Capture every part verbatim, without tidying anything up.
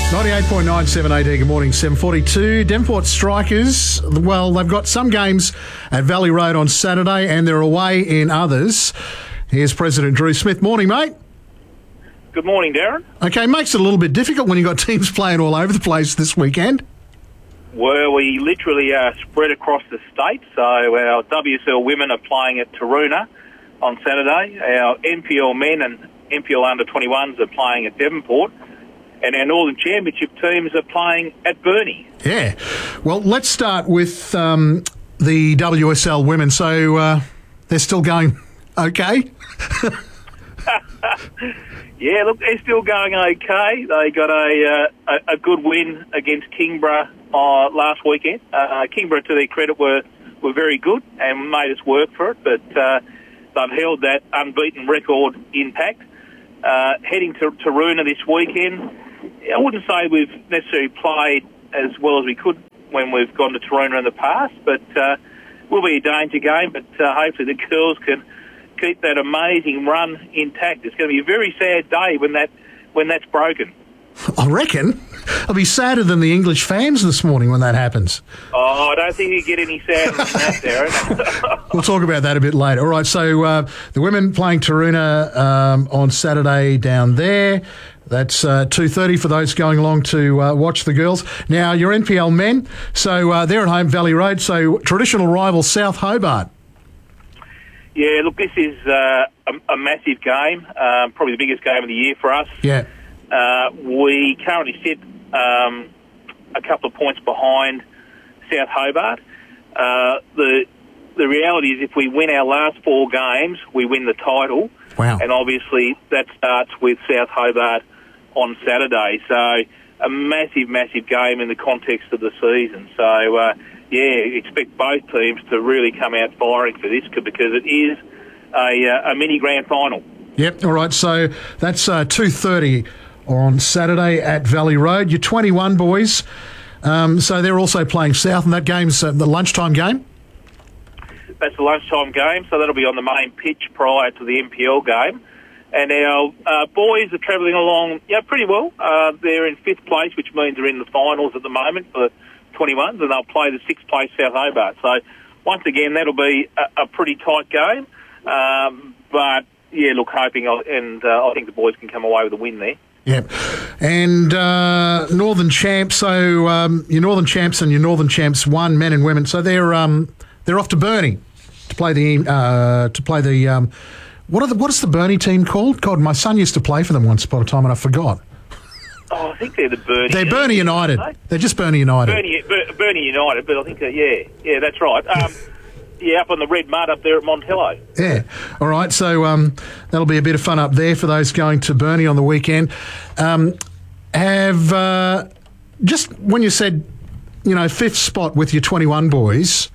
ninety-eight point nine seven A D, good morning, seven forty-two. Devonport Strikers, well, they've got some games at Valley Road on Saturday and they're away in others. Here's President Drew Smith. Morning, mate. Good morning, Darren. Okay, makes it a little bit difficult when you've got teams playing all over the place this weekend. Well, we literally are spread across the state, so our W S L women are playing at Taroona on Saturday. Our N P L men and N P L under twenty-ones are playing at Devonport. And our Northern Championship teams are playing at Burnie. Yeah. Well, let's start with um, the W S L women. So uh, they're still going okay? Yeah, look, they're still going okay. They got a uh, a, a good win against Kingborough uh, last weekend. Uh, Kingborough, to their credit, were, were very good and made us work for it, but uh, they've held that unbeaten record intact. Uh, heading to Taroona this weekend, I wouldn't say we've necessarily played as well as we could when we've gone to Taroona in the past, but uh, will be a danger game, but uh, hopefully the girls can keep that amazing run intact. It's going to be a very sad day when that when that's broken. I reckon. I'll be sadder than the English fans this morning when that happens. Oh, I don't think you get any sadder than that, Darren. We'll talk about that a bit later. All right, so uh, the women playing Taroona um, on Saturday down there. That's uh, two thirty for those going along to uh, watch the girls. Now, your N P L men, so uh, they're at home, Valley Road, so traditional rival South Hobart. Yeah, look, this is uh, a, a massive game, um, probably the biggest game of the year for us. Yeah. Uh, we currently sit um, a couple of points behind South Hobart. Uh, the the reality is if we win our last four games, we win the title. Wow. And obviously that starts with South Hobart on Saturday. So a massive, massive game in the context of the season. So, uh, yeah, expect both teams to really come out firing for this because it is a, uh, a mini grand final. Yep, all right, so that's uh, two thirty on Saturday at Valley Road. Your twenty-one boys, um, so they're also playing South, and that game's uh, the lunchtime game? That's the lunchtime game, so that'll be on the main pitch prior to the N P L game. And our uh, boys are travelling along yeah, pretty well. Uh, they're in fifth place, which means they're in the finals at the moment for twenty-ones, and they'll play the sixth place South Hobart. So, once again, that'll be a, a pretty tight game. Um, but, yeah, look, hoping, and uh, I think the boys can come away with a win there. Yeah. And uh, Northern Champs, so um, your Northern Champs and your Northern Champs one, men and women, so they're um, they're off to Burnie to play the uh, to play the um, what are the what is the Burnie team called? God, my son used to play for them once upon a time, and I forgot. Oh, I think they're the Burnie. They're Burnie United. They're just Burnie United. Burnie, Bur- Burnie United, but I think that yeah, yeah, that's right. Um, yeah, up on the red mud up there at Montello. Yeah. All right. So um, that'll be a bit of fun up there for those going to Burnie on the weekend. Um, have uh, just when you said, you know, fifth spot with your twenty-one boys.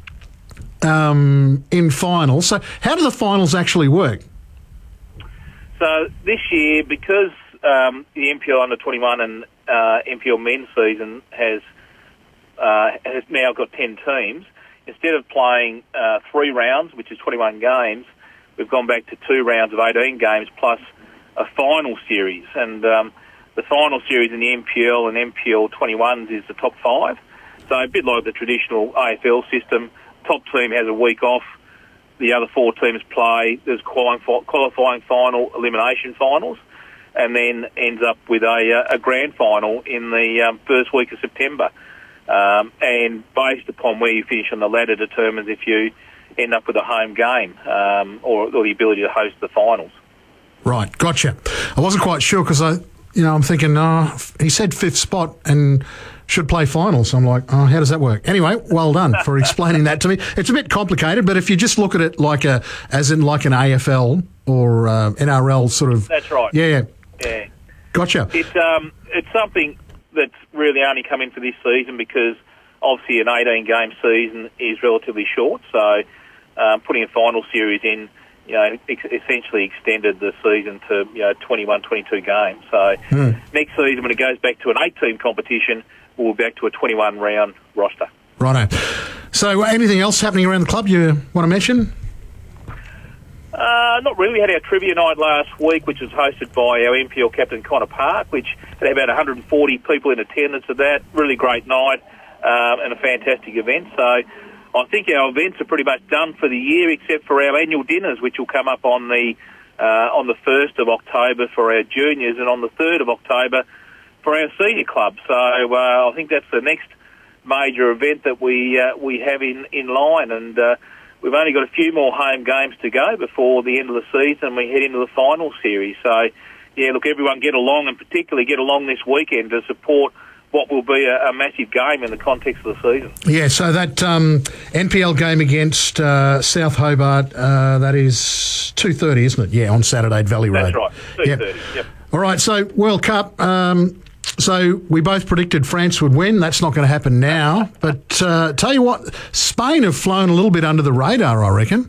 Um, in finals. So how do the finals actually work? So this year, because um, the N P L under twenty-one and uh, N P L men's season has uh, has now got ten teams, instead of playing uh, three rounds, which is twenty-one games, we've gone back to two rounds of eighteen games plus a final series. And um, the final series in the N P L and N P L twenty-ones is the top five. So a bit like the traditional A F L system. Top team has a week off. The other four teams play. There's qualifying final, elimination finals, and then ends up with a, a grand final in the um, first week of September. Um, and based upon where you finish on the ladder determines if you end up with a home game um, or, or the ability to host the finals. Right, gotcha. I wasn't quite sure because I, you know, I'm thinking, oh, he said fifth spot and should play finals. I'm like, oh, how does that work? Anyway, well done for explaining that to me. It's a bit complicated, but if you just look at it like a, as in like an A F L or uh, N R L sort of. That's right. Yeah, yeah. Yeah. Gotcha. It's um, it's something that's really only come in for this season because obviously an eighteen-game season is relatively short. So um, putting a final series in, you know, ex- essentially extended the season to, you know, twenty-one, twenty-two games. So mm. next season, when it goes back to an eight-team competition, we'll be back to a twenty-one round roster. Righto. So anything else happening around the club you want to mention? Uh, not really. We had our trivia night last week, which was hosted by our N P L captain, Connor Park, which had about one hundred forty people in attendance at that. Really great night um, and a fantastic event. So I think our events are pretty much done for the year, except for our annual dinners, which will come up on the uh, on the first of October for our juniors and on the third of October for our senior club. So uh, I think that's the next major event that we uh, we have in, in line. And uh, we've only got a few more home games to go before the end of the season. We head into the final series. So, yeah, look, everyone get along, and particularly get along this weekend to support what will be a, a massive game in the context of the season. Yeah, so that um, N P L game against uh, South Hobart, uh, that is two thirty, isn't it? Yeah, on Saturday at Valley Road. That's right, two thirty, yep. yep. All right, so World Cup... Um, So we both predicted France would win. That's not going to happen now. But uh, tell you what, Spain have flown a little bit under the radar, I reckon.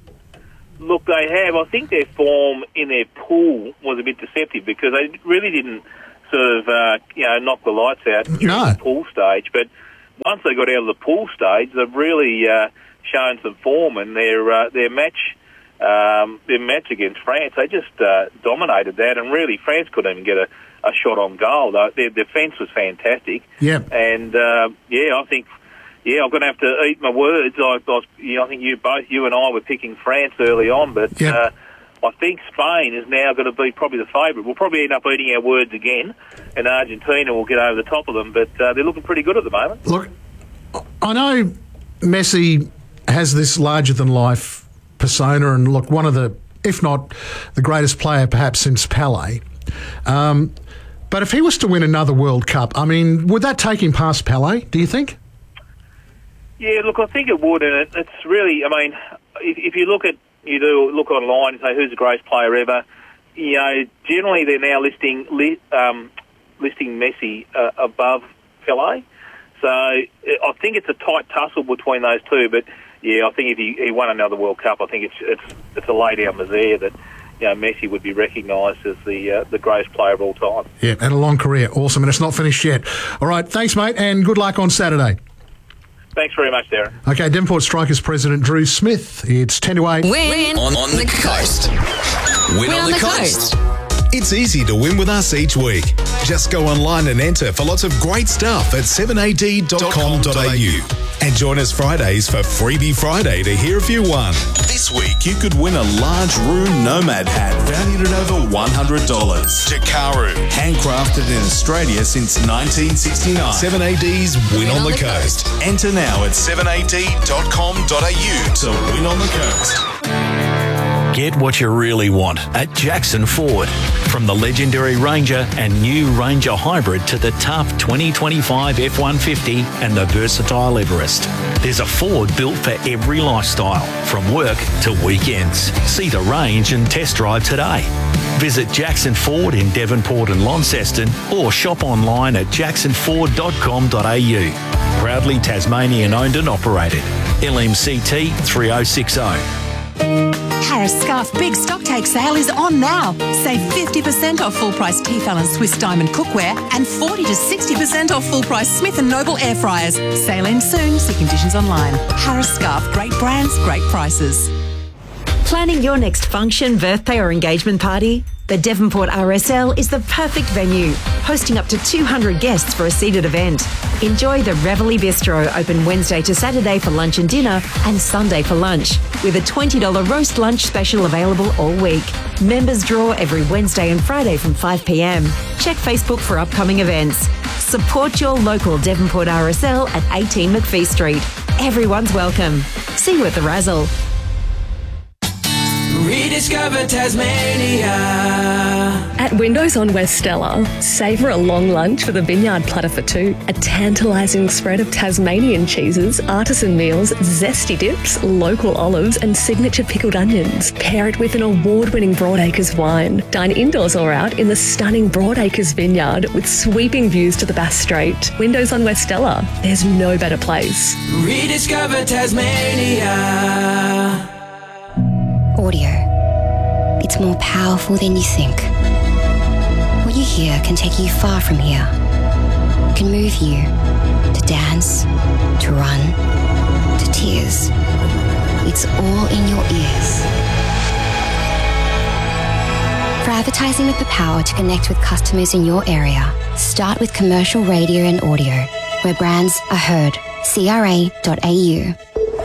Look, they have. I think their form in their pool was a bit deceptive because they really didn't sort of, uh, you know, knock the lights out during No. the pool stage. But once they got out of the pool stage, they've really uh, shown some form, and their uh, their match. Um, their match against France, they just uh, dominated that, and really France couldn't even get a, a shot on goal. Their defence was fantastic. Yeah. And, uh, yeah, I think, yeah, I'm going to have to eat my words. I, I, was, you know, I think you both, you and I were picking France early on, but Yep. uh, I think Spain is now going to be probably the favourite. We'll probably end up eating our words again, and Argentina will get over the top of them, but uh, they're looking pretty good at the moment. Look, I know Messi has this larger-than-life persona, and look, one of the, if not the greatest player perhaps since Pele. Um, but if he was to win another World Cup, I mean, would that take him past Pele, do you think? Yeah, look, I think it would, and it, it's really, I mean, if, if you look at, you do look online and say who's the greatest player ever, you know, generally they're now listing li, um, listing Messi uh, above Pele. So I think it's a tight tussle between those two, but yeah, I think if he, he won another World Cup, I think it's it's it's a lay down misère that, you know, Messi would be recognised as the uh, the greatest player of all time. Yeah, and a long career. Awesome, and it's not finished yet. All right, thanks, mate, and good luck on Saturday. Thanks very much, Darren. Okay, Devonport Strikers President Drew Smith. It's ten to eight. Win On, on the coast. Win, Win on, on the, the coast. coast. It's easy to win with us each week. Just go online and enter for lots of great stuff at seven a d dot com dot a u. And join us Fridays for Freebie Friday to hear if you won. This week, you could win a large room Nomad hat valued at over one hundred dollars. Jakaru, handcrafted in Australia since nineteen sixty-nine. seven A D's Win, on, the, coast. Enter now at seven a d dot com dot a u to win on the coast. Get what you really want at Jackson Ford. From the legendary Ranger and new Ranger Hybrid to the tough twenty twenty-five F one fifty and the versatile Everest. There's a Ford built for every lifestyle, from work to weekends. See the range and test drive today. Visit Jackson Ford in Devonport and Launceston or shop online at jackson ford dot com dot a u. Proudly Tasmanian owned and operated. L M C T three oh six oh. Harris Scarf Big Stock Take Sale is on now. Save fifty percent off full price Tefal and Swiss Diamond cookware and forty to sixty percent off full price Smith and Noble air fryers. Sale ends soon. See conditions online. Harris Scarf, great brands, great prices. Planning your next function, birthday or engagement party? The Devonport R S L is the perfect venue, hosting up to two hundred guests for a seated event. Enjoy the Reveille Bistro, open Wednesday to Saturday for lunch and dinner and Sunday for lunch, with a twenty dollars roast lunch special available all week. Members draw every Wednesday and Friday from five p m. Check Facebook for upcoming events. Support your local Devonport R S L at eighteen McPhee Street. Everyone's welcome. See you at the Razzle. Rediscover Tasmania. At Windows on West Stella, savour a long lunch with a vineyard platter for two, a tantalising spread of Tasmanian cheeses, artisan meals, zesty dips, local olives and signature pickled onions. Pair it with an award-winning Broadacres wine. Dine indoors or out in the stunning Broadacres vineyard with sweeping views to the Bass Strait. Windows on West Stella, there's no better place. Rediscover Tasmania. Audio. It's more powerful than you think. What you hear can take you far from here. It can move you to dance, to run, to tears. It's all in your ears. For advertising with the power to connect with customers in your area, start with commercial radio and audio, where brands are heard. C R A dot A U.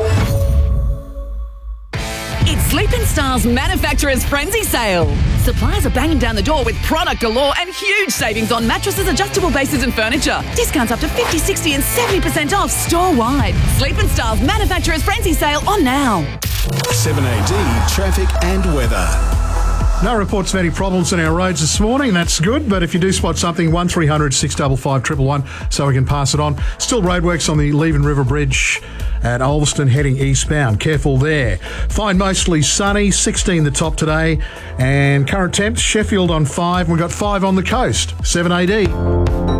It's Sleep in Style's Manufacturer's Frenzy Sale. Suppliers are banging down the door with product galore and huge savings on mattresses, adjustable bases and furniture. Discounts up to fifty, sixty and seventy percent off store-wide. Sleep in Style's Manufacturer's Frenzy Sale on now. seven A D traffic and weather. No reports of any problems on our roads this morning. That's good. But if you do spot something, one three hundred six five five one one one so we can pass it on. Still roadworks on the Leven River Bridge at Ulverston heading eastbound. Careful there. Fine, mostly sunny. sixteen the top today. And current temps, Sheffield on five. We've got five on the coast. seven A D.